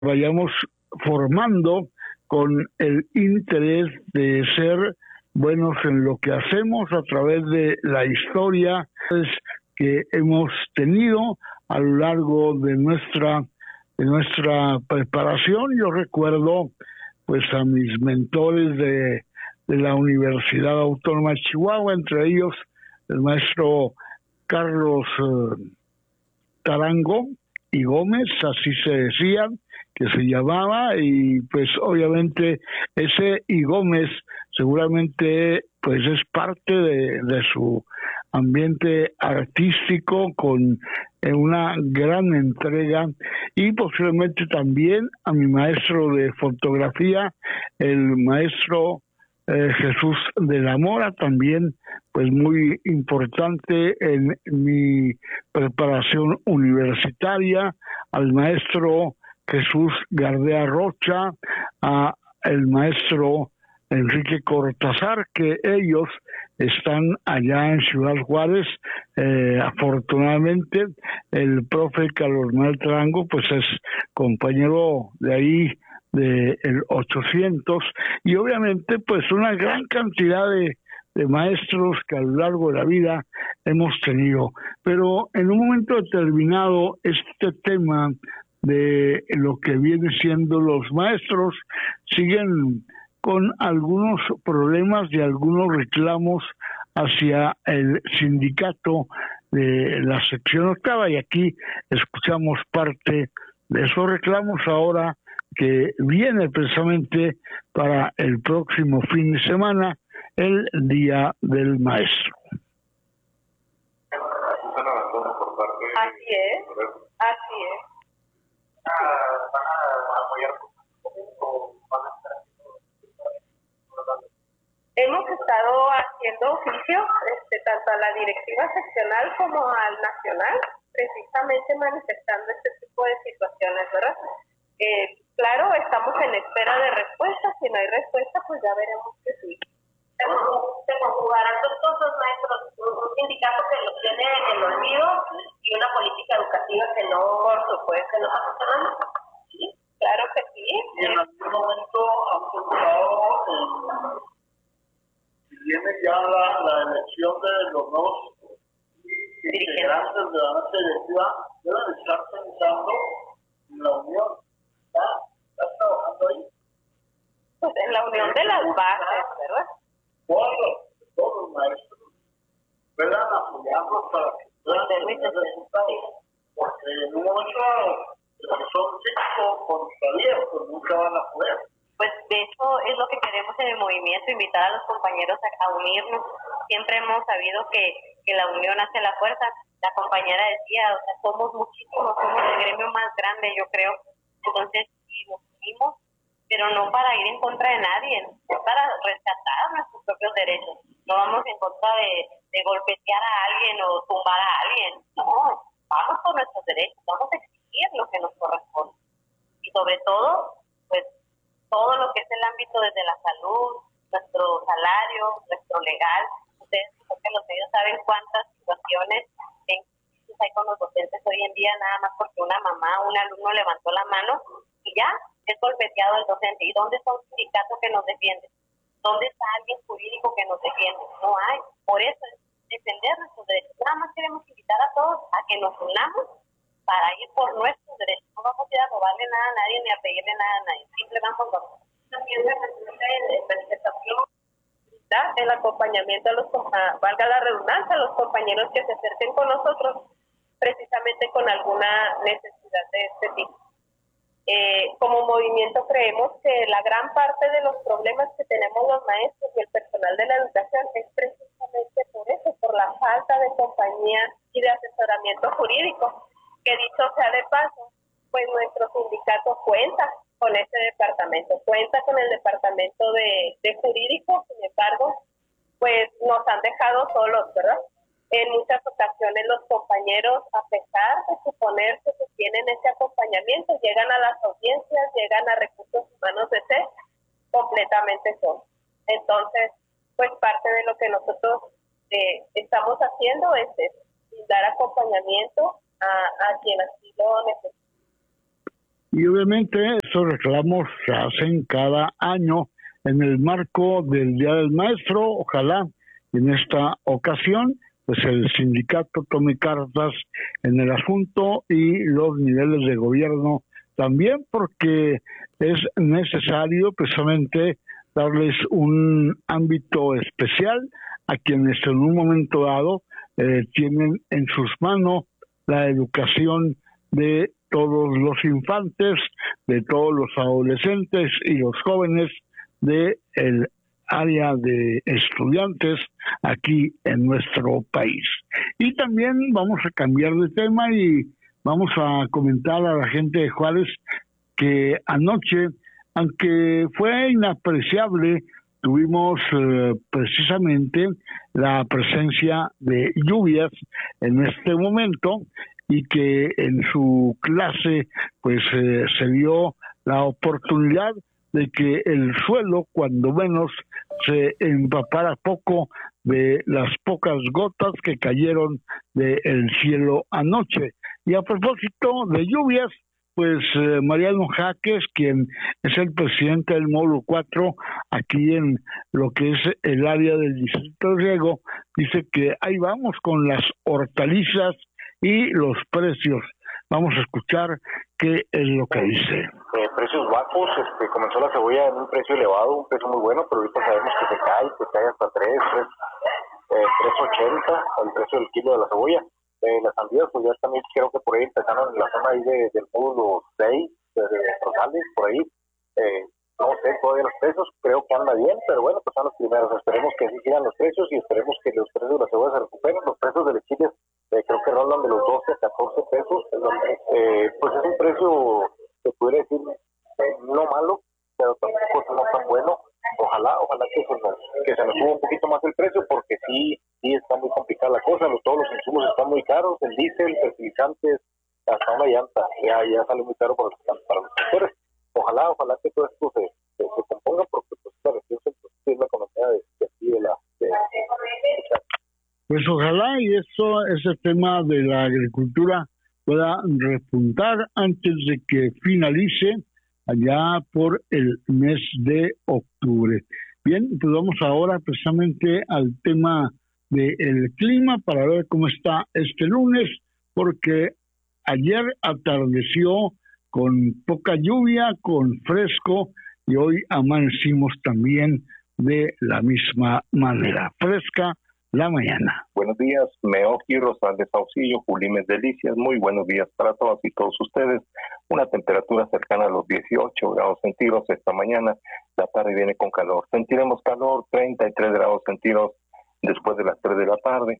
vayamos formando con el interés de ser buenos en lo que hacemos a través de la historia que hemos tenido a lo largo de nuestra preparación. Yo recuerdo pues a mis mentores de la Universidad Autónoma de Chihuahua, entre ellos el maestro Carlos Tarango y Gómez, así se decía, que se llamaba, y pues obviamente ese y Gómez seguramente pues es parte de su ambiente artístico con una gran entrega, y posiblemente también a mi maestro de fotografía, el maestro Jesús de la Mora, también pues muy importante en mi preparación universitaria, al maestro Jesús Gardea Rocha, a el maestro Enrique Cortázar, que ellos están allá en Ciudad Juárez. Afortunadamente el profe Carlos Manuel Tarango pues es compañero de ahí del 800, y obviamente pues una gran cantidad de maestros que a lo largo de la vida hemos tenido. Pero en un momento determinado este tema de lo que viene siendo los maestros siguen con algunos problemas y algunos reclamos hacia el sindicato de la sección octava, y aquí escuchamos parte de esos reclamos ahora que viene precisamente para el próximo fin de semana, el Día del Maestro. Así es, así es. ¿Van a apoyar o van a estar haciendo? Hemos estado haciendo oficios, tanto a la directiva seccional como al nacional, precisamente manifestando este tipo de situaciones, ¿verdad? Claro, estamos en espera de respuestas. Si no hay respuesta, pues ya veremos qué sigue. Se conjugarán dos cosas, maestros: un sindicato que lo tiene en el olvido y una política educativa que no, por supuesto, que no está funcionando. Sí, claro que sí. Y en algún momento han pensado, si viene ya la elección de los nuevos integrantes de la mesa directiva, deben estar pensando en la unión. ¿Estás trabajando ahí? Pues en la unión de las bases, ¿verdad? Todos los maestros puedan apoyarlos para que puedan tener resultados, porque en un momento son 5 contra 10, pues nunca van a poder. Pues de hecho es lo que queremos en el movimiento, invitar a los compañeros a unirnos. Siempre hemos sabido que la unión hace la fuerza. La compañera decía, o sea, somos muchísimos, somos el gremio más grande, yo creo. Entonces, si nos unimos, pero no para ir en contra de nadie, es para rescatar nuestros propios derechos. No vamos en contra de golpetear a alguien o tumbar a alguien. No, vamos por nuestros derechos, vamos a exigir lo que nos corresponde. Y sobre todo, pues, todo lo que es el ámbito desde la salud, nuestro salario, nuestro legal. Ustedes, porque los medios saben cuántas situaciones hay con los docentes hoy en día, nada más porque una mamá, un alumno levantó la mano y ya es golpeteado el docente. ¿Y dónde está un sindicato que nos defiende? ¿Dónde está alguien jurídico que nos defiende? No hay. Por eso es defender nuestros derechos. Nada más queremos invitar a todos a que nos unamos para ir por nuestros derechos. No vamos a ir a robarle nada a nadie ni a pedirle nada a nadie. Simplemente vamos también de manifestación, el acompañamiento a los, valga la redundancia, a los compañeros que se acerquen con nosotros precisamente con alguna necesidad de este tipo. Como movimiento creemos que la gran parte de los problemas que tenemos los maestros y el personal de la educación es precisamente por eso, por la falta de compañía y de asesoramiento jurídico, que dicho sea de paso, pues nuestro sindicato cuenta con ese departamento, cuenta con el departamento de jurídico. Sin embargo, pues nos han dejado solos, ¿verdad? En muchas ocasiones los compañeros, a pesar de suponerse que tienen ese acompañamiento, llegan a las audiencias, llegan a recursos humanos de SES completamente solos. Entonces, pues parte de lo que nosotros estamos haciendo es dar acompañamiento a quien así lo necesita. Y obviamente estos reclamos se hacen cada año en el marco del Día del Maestro. Ojalá en esta ocasión pues el sindicato tome cartas en el asunto y los niveles de gobierno también, porque es necesario precisamente darles un ámbito especial a quienes en un momento dado tienen en sus manos la educación de todos los infantes, de todos los adolescentes y los jóvenes de el área de estudiantes aquí en nuestro país. Y también vamos a cambiar de tema y vamos a comentar a la gente de Juárez que anoche, aunque fue inapreciable, tuvimos precisamente la presencia de lluvias en este momento y que en su clase pues se dio la oportunidad de que el suelo cuando menos se empapara poco de las pocas gotas que cayeron del cielo anoche. Y a propósito de lluvias, pues Mariano Jaques, quien es el presidente del módulo 4 aquí en lo que es el área del distrito de riego, dice que ahí vamos con las hortalizas y los precios. Vamos a escuchar qué es lo que dice. Precios bajos, comenzó la cebolla en un precio elevado, un precio muy bueno, pero ahorita sabemos que se cae hasta 3.80 el precio del kilo de la cebolla. Las sandías, pues ya también creo que por ahí empezaron en la zona ahí del módulo 6, de Rosales, por ahí. No sé todavía los precios, creo que anda bien, pero bueno, pues son los primeros. Esperemos que sí sigan los precios y esperemos que los precios de la cebolla se recuperen. Los precios de los chiles creo que rondan de los 12 a 14 pesos. Pues es un precio, se pudiera decir, no malo, pero tampoco no tan bueno. Ojalá que se nos suba un poquito más el precio, porque sí está muy complicada la cosa. Todos los insumos están muy caros, el diésel, fertilizantes, hasta una llanta ya sale muy caro para los sectores. Ojalá que todo esto se componga, porque pues la región es la economía de aquí de la pues ojalá y ese tema de la agricultura pueda repuntar antes de que finalice allá por el mes de octubre. Bien, pues vamos ahora precisamente al tema del clima para ver cómo está este lunes, porque ayer atardeció con poca lluvia, con fresco, y hoy amanecimos también de la misma manera, fresca la mañana. Buenos días, Meoki, Rosales Saucillo, Julimes Delicias, muy buenos días para todas y todos ustedes. Una temperatura cercana a los 18 grados centígrados esta mañana, la tarde viene con calor. Sentiremos calor, 33 grados centígrados después de las 3 de la tarde.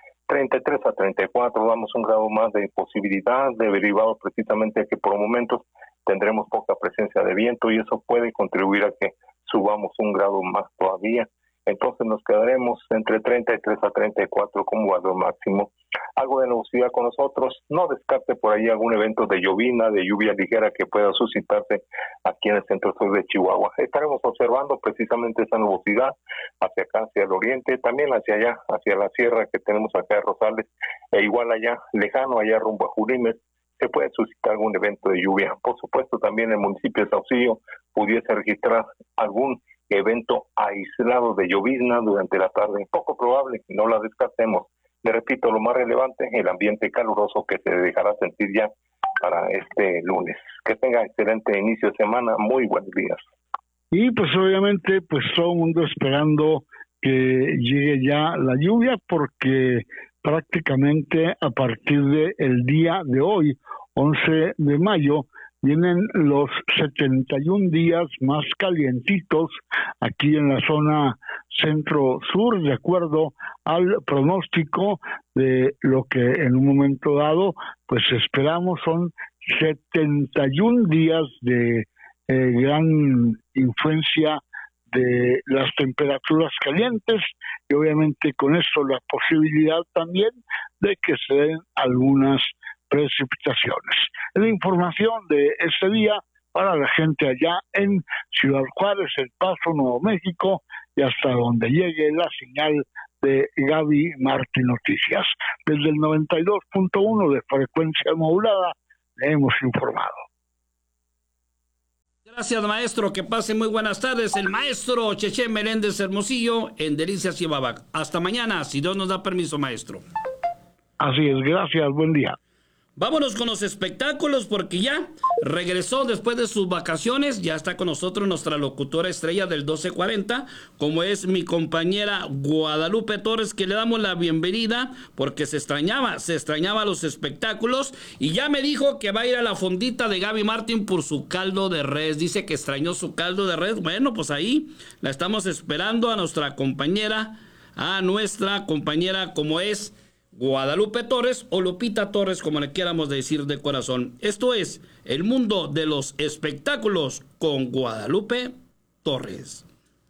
33 a 34, damos un grado más de posibilidad, derivado precisamente de que por momentos tendremos poca presencia de viento y eso puede contribuir a que subamos un grado más todavía. Entonces nos quedaremos entre 33 a 34 como valor máximo. Algo de nubosidad con nosotros, no descarte por ahí algún evento de llovina, de lluvia ligera que pueda suscitarse aquí en el centro-sur de Chihuahua. Estaremos observando precisamente esa nubosidad hacia acá, hacia el oriente, también hacia allá, hacia la sierra que tenemos acá de Rosales, e igual allá, lejano, allá rumbo a Julimes, se puede suscitar algún evento de lluvia. Por supuesto, también en el municipio de Saucillo pudiese registrar algún evento aislado de llovizna durante la tarde, poco probable, no la descartemos. Le repito, lo más relevante, el ambiente caluroso que se dejará sentir ya para este lunes. Que tenga excelente inicio de semana, muy buenos días. Y pues obviamente pues todo el mundo esperando que llegue ya la lluvia, porque prácticamente a partir del día de hoy, 11 de mayo, vienen los 71 días más calientitos aquí en la zona centro-sur, de acuerdo al pronóstico de lo que en un momento dado pues esperamos. Son 71 días de gran influencia de las temperaturas calientes y obviamente con esto la posibilidad también de que se den algunas precipitaciones. La información de este día para la gente allá en Ciudad Juárez, El Paso, Nuevo México y hasta donde llegue la señal de Gaby Martín Noticias. Desde el 92.1 de frecuencia modulada le hemos informado. Gracias, maestro. Que pase muy buenas tardes. El maestro Cheche Meléndez Hermosillo en Delicias y Babac. Hasta mañana, si Dios nos da permiso, maestro. Así es, gracias, buen día. Vámonos con los espectáculos porque ya regresó después de sus vacaciones. Ya está con nosotros nuestra locutora estrella del 1240, como es mi compañera Guadalupe Torres, que le damos la bienvenida porque se extrañaba los espectáculos y ya me dijo que va a ir a la fondita de Gaby Martín por su caldo de res. Dice que extrañó su caldo de res. Bueno, pues ahí la estamos esperando a nuestra compañera como es Guadalupe Torres o Lupita Torres, como le quieramos decir de corazón. Esto es El Mundo de los Espectáculos con Guadalupe Torres.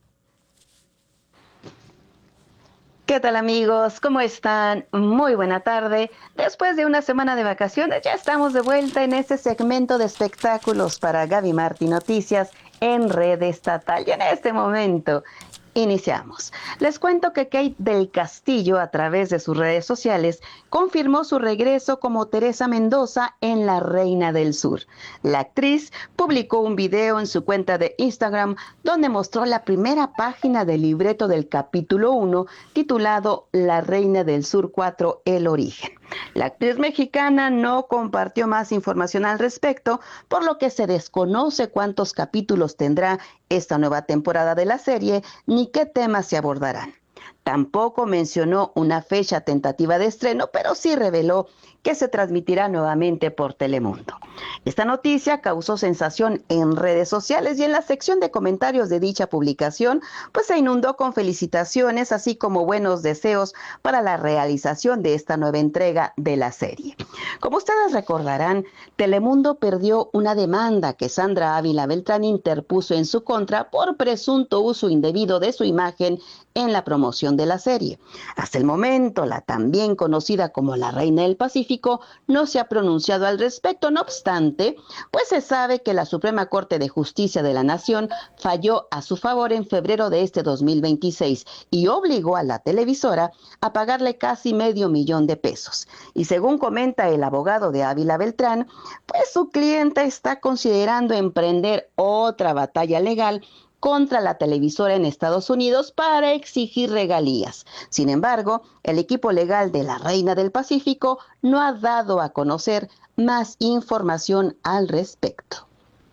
¿Qué tal, amigos? ¿Cómo están? Muy buena tarde. Después de una semana de vacaciones ya estamos de vuelta en este segmento de espectáculos para Gaby Martín Noticias en Red Estatal. Y en este momento iniciamos. Les cuento que Kate del Castillo, a través de sus redes sociales, confirmó su regreso como Teresa Mendoza en La Reina del Sur. La actriz publicó un video en su cuenta de Instagram donde mostró la primera página del libreto del capítulo 1 titulado La Reina del Sur 4, El Origen. La actriz mexicana no compartió más información al respecto, por lo que se desconoce cuántos capítulos tendrá esta nueva temporada de la serie ni qué temas se abordarán. Tampoco mencionó una fecha tentativa de estreno, pero sí reveló que se transmitirá nuevamente por Telemundo. Esta noticia causó sensación en redes sociales y en la sección de comentarios de dicha publicación, pues se inundó con felicitaciones, así como buenos deseos para la realización de esta nueva entrega de la serie. Como ustedes recordarán, Telemundo perdió una demanda que Sandra Ávila Beltrán interpuso en su contra por presunto uso indebido de su imagen en la promoción de la serie. Hasta el momento, la también conocida como la Reina del Pacífico no se ha pronunciado al respecto. No obstante, pues se sabe que la Suprema Corte de Justicia de la Nación falló a su favor en febrero de este 2026 y obligó a la televisora a pagarle casi $500,000. Y según comenta el abogado de Ávila Beltrán, pues su clienta está considerando emprender otra batalla legal contra la televisora en Estados Unidos para exigir regalías. Sin embargo, el equipo legal de la Reina del Pacífico no ha dado a conocer más información al respecto.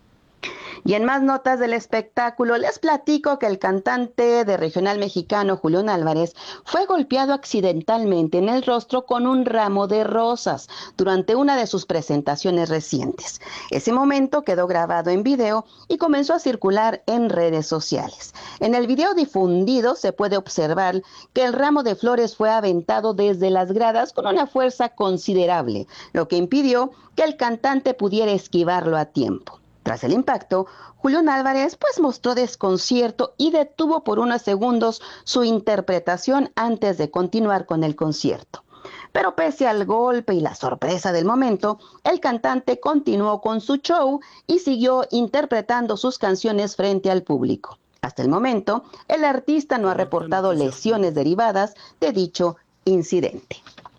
Y en más notas del espectáculo, les platico que el cantante de regional mexicano Julián Álvarez fue golpeado accidentalmente en el rostro con un ramo de rosas durante una de sus presentaciones recientes. Ese momento quedó grabado en video y comenzó a circular en redes sociales. En el video difundido se puede observar que el ramo de flores fue aventado desde las gradas con una fuerza considerable, lo que impidió que el cantante pudiera esquivarlo a tiempo. Tras el impacto, Julián Álvarez mostró desconcierto y detuvo por unos segundos su interpretación antes de continuar con el concierto. Pero pese al golpe y la sorpresa del momento, el cantante continuó con su show y siguió interpretando sus canciones frente al público. Hasta el momento, el artista no ha reportado lesiones derivadas de dicho incidente.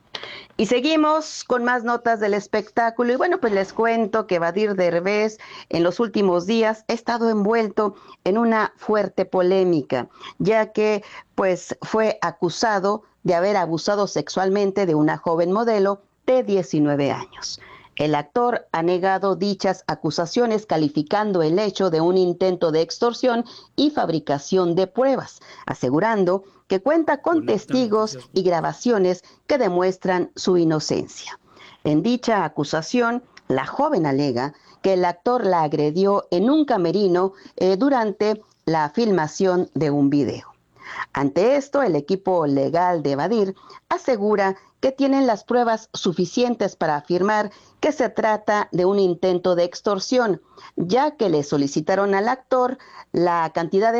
Y seguimos con más notas del espectáculo. Y bueno, pues les cuento que Badir Derbez en los últimos días ha estado envuelto en una fuerte polémica, ya que pues fue acusado de haber abusado sexualmente de una joven modelo de 19 años. El actor ha negado dichas acusaciones, calificando el hecho de un intento de extorsión y fabricación de pruebas, asegurando que cuenta con testigos y grabaciones que demuestran su inocencia. En dicha acusación, la joven alega que el actor la agredió en un camerino durante la filmación de un video. Ante esto, el equipo legal de Badir asegura que tienen las pruebas suficientes para afirmar que se trata de un intento de extorsión, ya que le solicitaron al actor la cantidad de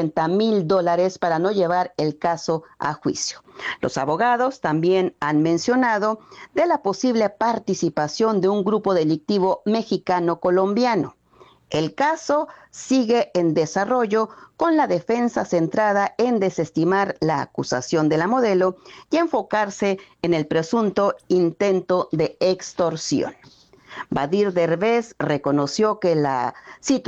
$50,000 para no llevar el caso a juicio. Los abogados también han mencionado de la posible participación de un grupo delictivo mexicano-colombiano. El caso sigue en desarrollo, con la defensa centrada en desestimar la acusación de la modelo y enfocarse en el presunto intento de extorsión. Badir Derbez reconoció que la situación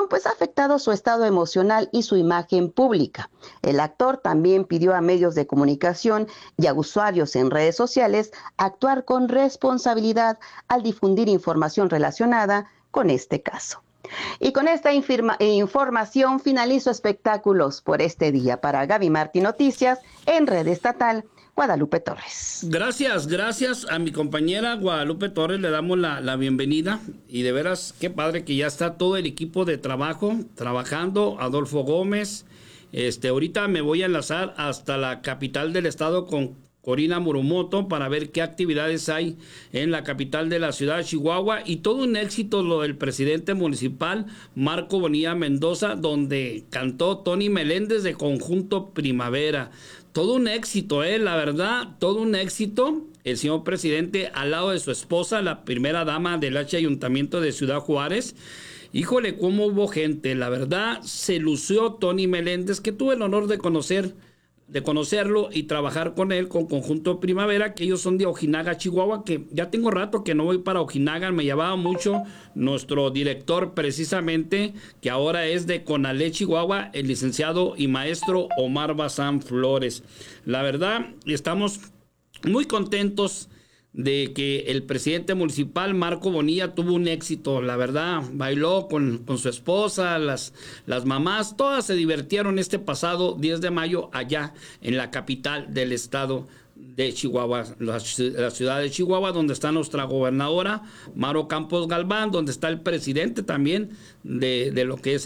pues ha afectado su estado emocional y su imagen pública. El actor también pidió a medios de comunicación y a usuarios en redes sociales actuar con responsabilidad al difundir información relacionada con este caso. Y con esta información finalizo espectáculos por este día. Para Gaby Martín Noticias, en Red Estatal, Guadalupe Torres. Gracias a mi compañera Guadalupe Torres, le damos la bienvenida y de veras qué padre que ya está todo el equipo de trabajo trabajando. Adolfo Gómez, ahorita me voy a enlazar hasta la capital del estado con Corina Murumoto para ver qué actividades hay en la capital de la ciudad de Chihuahua, y todo un éxito lo del presidente municipal Marco Bonilla Mendoza, donde cantó Tony Meléndez de Conjunto Primavera. Todo un éxito, la verdad, todo un éxito. El señor presidente al lado de su esposa, la primera dama del Ayuntamiento de Ciudad Juárez. Híjole, cómo hubo gente, la verdad, se lució Tony Meléndez, que tuve el honor de conocerlo y trabajar con él, con Conjunto Primavera, que ellos son de Ojinaga, Chihuahua, que ya tengo rato que no voy para Ojinaga, me llamaba mucho nuestro director precisamente, que ahora es de Conalé, Chihuahua, el licenciado y maestro Omar Bazán Flores. La verdad, estamos muy contentos de que el presidente municipal Marco Bonilla tuvo un éxito, la verdad, bailó con su esposa, las mamás, todas se divirtieron este pasado 10 de mayo allá en la capital del estado de Chihuahua, la ciudad de Chihuahua, donde está nuestra gobernadora Maro Campos Galván, donde está el presidente también de lo que es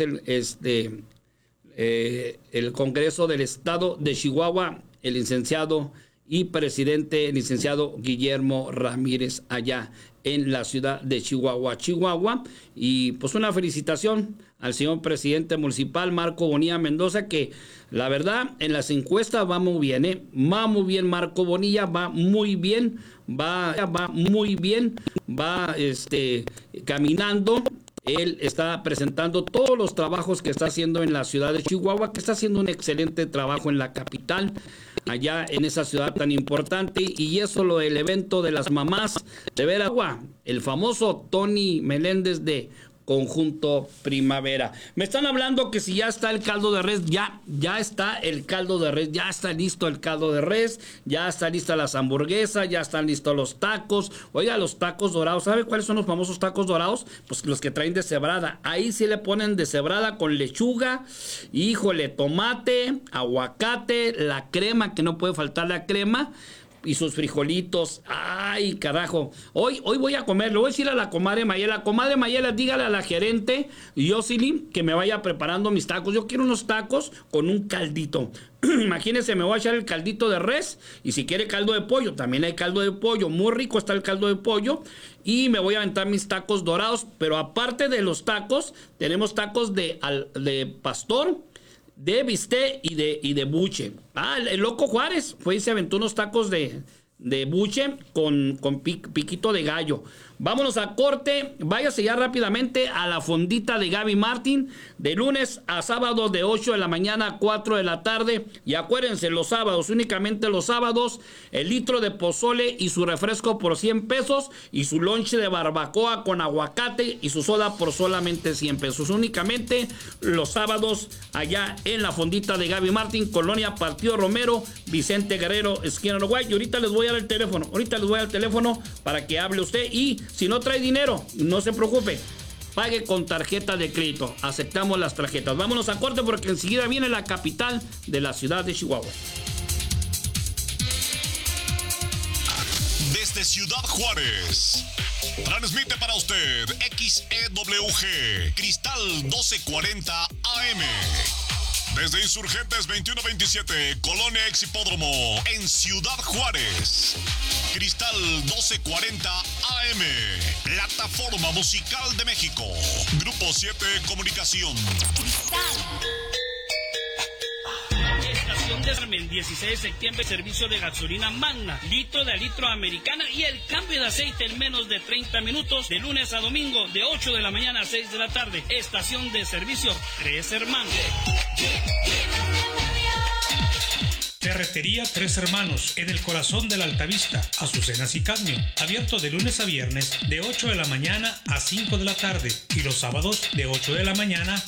el Congreso del Estado de Chihuahua, el licenciado y presidente, el licenciado Guillermo Ramírez, allá en la ciudad de Chihuahua. Y pues una felicitación al señor presidente municipal Marco Bonilla Mendoza, que la verdad en las encuestas va muy bien, va muy bien Marco Bonilla, va muy bien, va caminando. Él está presentando todos los trabajos que está haciendo en la ciudad de Chihuahua, que está haciendo un excelente trabajo en la capital, allá en esa ciudad tan importante. Y eso lo del evento de las mamás de Veragua, el famoso Tony Meléndez de Conjunto Primavera. Me están hablando que si ya está el caldo de res, ya está el caldo de res, ya está listo el caldo de res, ya está lista las hamburguesas, ya están listos los tacos. Oiga, los tacos dorados, ¿sabe cuáles son los famosos tacos dorados? Pues los que traen deshebrada. Ahí sí le ponen deshebrada con lechuga, híjole, tomate, aguacate, la crema, que no puede faltar la crema, y sus frijolitos. Ay, carajo. Hoy voy a comer. Le voy a decir a la comadre Mayela. Comadre Mayela, dígale a la gerente Yoselin que me vaya preparando mis tacos. Yo quiero unos tacos con un caldito. Imagínense, me voy a echar el caldito de res. Y si quiere caldo de pollo, también hay caldo de pollo. Muy rico está el caldo de pollo. Y me voy a aventar mis tacos dorados. Pero aparte de los tacos, tenemos tacos de pastor, de bistec y de buche. El Loco Juárez fue y se aventó unos tacos de buche con piquito de gallo. Vámonos a corte. Váyase ya rápidamente a la fondita de Gaby Martín, de lunes a sábado de 8 de la mañana a 4 de la tarde. Y acuérdense, los sábados, únicamente los sábados, el litro de pozole y su refresco por 100 pesos y su lonche de barbacoa con aguacate y su soda por solamente 100 pesos. Únicamente los sábados allá en la fondita de Gaby Martín, Colonia Partido Romero, Vicente Guerrero, esquina Uruguay. Y ahorita les voy a dar el teléfono, para que hable usted. Y si no trae dinero, no se preocupe, pague con tarjeta de crédito. Aceptamos las tarjetas. Vámonos a corte porque enseguida viene la capital de la ciudad de Chihuahua. Desde Ciudad Juárez, transmite para usted XEWG Cristal 1240 AM. Desde Insurgentes 2127, Colonia Ex Hipódromo, en Ciudad Juárez. Cristal 1240 AM, Plataforma Musical de México. Grupo 7 Comunicación. Estación de Carmen, 16 de septiembre, servicio de gasolina Magna, litro de litro americana y el cambio de aceite en menos de 30 minutos, de lunes a domingo, de 8 de la mañana a 6 de la tarde. Estación de servicio Tres Hermanos. Ferretería Tres Hermanos, en el corazón de la Altavista, Azucenas y Cadmio. Abierto de lunes a viernes, de 8 de la mañana a 5 de la tarde. Y los sábados, de 8 de la mañana